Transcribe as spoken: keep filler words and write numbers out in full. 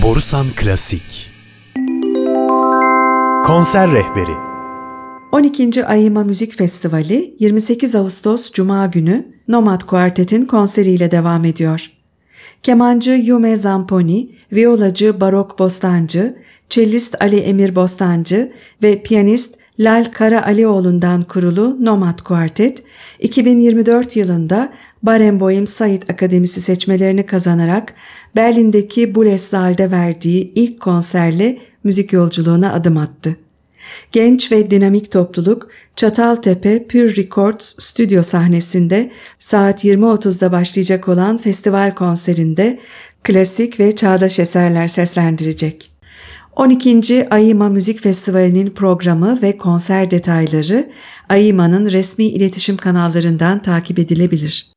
Borusan Klasik Konser Rehberi. on ikinci AİMA Müzik Festivali yirmi sekiz Ağustos Cuma günü Nomad Quartet'in konseriyle devam ediyor. Kemancı Yume Zamponi, viyolacı Barok Bostancı, çellist Ali Emir Bostancı ve piyanist Lal Karaalioglu'ndan kurulu Nomad Quartet, iki bin yirmi dört yılında Barenboim Said Akademisi seçmelerini kazanarak Berlin'deki Bundesaal'de verdiği ilk konserle müzik yolculuğuna adım attı. Genç ve dinamik topluluk Çataltepe Pure Records stüdyo sahnesinde saat yirmi otuzda başlayacak olan festival konserinde klasik ve çağdaş eserler seslendirecek. on ikinci AİMA Müzik Festivali'nin programı ve konser detayları AİMA'nın resmi iletişim kanallarından takip edilebilir.